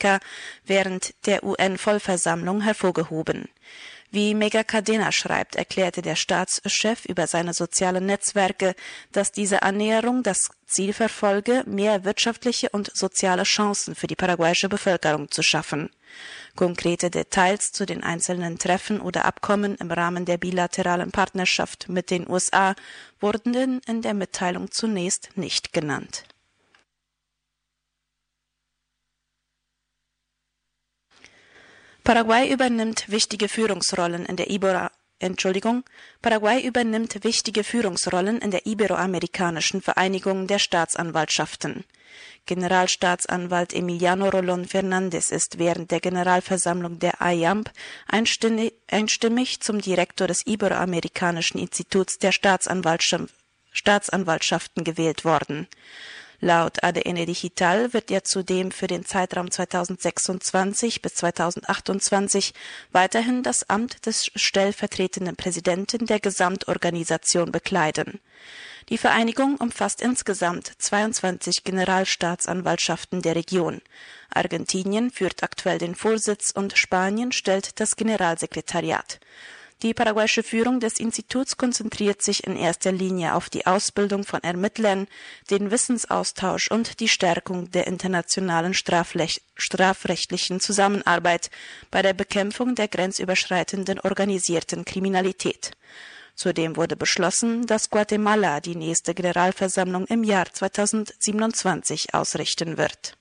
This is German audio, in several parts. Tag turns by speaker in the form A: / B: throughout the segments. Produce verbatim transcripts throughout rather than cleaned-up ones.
A: Amerika während der U N-Vollversammlung hervorgehoben. Wie Mega Cadena schreibt, erklärte der Staatschef über seine sozialen Netzwerke, dass diese Annäherung das Ziel verfolge, mehr wirtschaftliche und soziale Chancen für die paraguayische Bevölkerung zu schaffen. Konkrete Details zu den einzelnen Treffen oder Abkommen im Rahmen der bilateralen Partnerschaft mit den U S A wurden in der Mitteilung zunächst nicht genannt. Paraguay übernimmt wichtige Führungsrollen in der Ibero Entschuldigung, Paraguay übernimmt wichtige Führungsrollen in der iberoamerikanischen Vereinigung der Staatsanwaltschaften. Generalstaatsanwalt Emiliano Rolón Fernández ist während der Generalversammlung der I A M P einstimmig zum Direktor des Iberoamerikanischen Instituts der Staatsanwaltschaften gewählt worden. Laut A D N Digital wird er zudem für den Zeitraum zweitausendsechsundzwanzig bis zweitausendachtundzwanzig weiterhin das Amt des stellvertretenden Präsidenten der Gesamtorganisation bekleiden. Die Vereinigung umfasst insgesamt zweiundzwanzig Generalstaatsanwaltschaften der Region. Argentinien führt aktuell den Vorsitz und Spanien stellt das Generalsekretariat. Die paraguayische Führung des Instituts konzentriert sich in erster Linie auf die Ausbildung von Ermittlern, den Wissensaustausch und die Stärkung der internationalen strafrechtlichen Zusammenarbeit bei der Bekämpfung der grenzüberschreitenden organisierten Kriminalität. Zudem wurde beschlossen, dass Guatemala die nächste Generalversammlung im Jahr zweitausendsiebenundzwanzig ausrichten wird.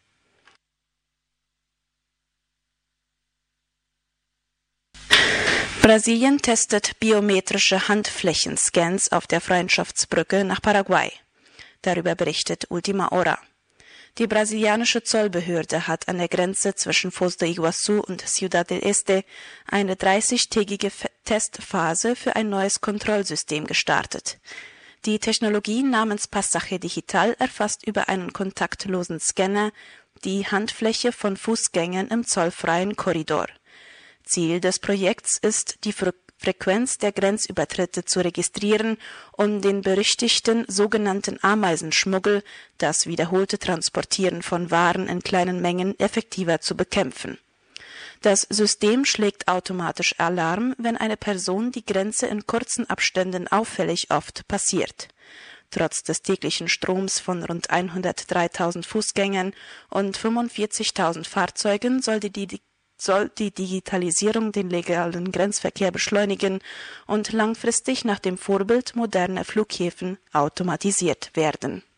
A: Brasilien testet biometrische Handflächenscans auf der Freundschaftsbrücke nach Paraguay. Darüber berichtet Ultima Hora. Die brasilianische Zollbehörde hat an der Grenze zwischen Foz do Iguaçu und Ciudad del Este eine dreißigtägige Testphase für ein neues Kontrollsystem gestartet. Die Technologie namens Passaje Digital erfasst über einen kontaktlosen Scanner die Handfläche von Fußgängern im zollfreien Korridor. Ziel des Projekts ist, die Fre- Frequenz der Grenzübertritte zu registrieren, um den berüchtigten sogenannten Ameisenschmuggel, das wiederholte Transportieren von Waren in kleinen Mengen, effektiver zu bekämpfen. Das System schlägt automatisch Alarm, wenn eine Person die Grenze in kurzen Abständen auffällig oft passiert. Trotz des täglichen Stroms von rund hundertdreitausend Fußgängern und fünfundvierzigtausend Fahrzeugen soll die, die soll die Digitalisierung den legalen Grenzverkehr beschleunigen und langfristig nach dem Vorbild moderner Flughäfen automatisiert werden.